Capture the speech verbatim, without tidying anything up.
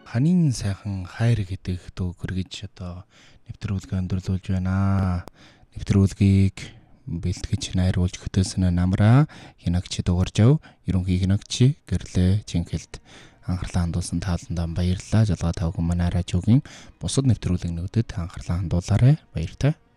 ханийн сайхан хайр гэдэг дуу гэргэж одоо нэвтрүүлгээ өндөрлүүлж байна. Нэвтрүүлгийг бэлтгэж найруулж хөтөлсөн намраа хинагч дууржав. Ерөнхий хинагч гэрлээ Чинхэлд анхаарлаа хандуулсан тааландаа баярлалаа. Жалгаа тавхан манай радиогийн бусад нэвтрүүлгэнүүдэд анхаарлаа хандуулаарай. Баяртай.